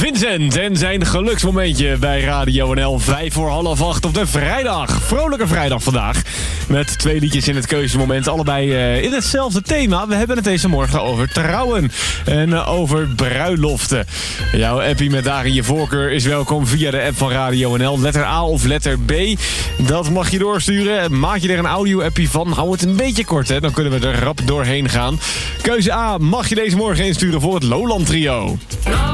Vincent en zijn geluksmomentje bij Radio NL 7:45 op de vrijdag. Vrolijke vrijdag vandaag. Met 2 liedjes in het keuzemoment. Allebei in hetzelfde thema. We hebben het deze morgen over trouwen. En over bruiloften. Jouw appie met daarin je voorkeur is welkom via de app van Radio NL. Letter A of letter B. Dat mag je doorsturen. Maak je er een audio-appie van. Hou het een beetje kort, hè. Dan kunnen we er rap doorheen gaan. Keuze A mag je deze morgen insturen voor het Lowland Trio.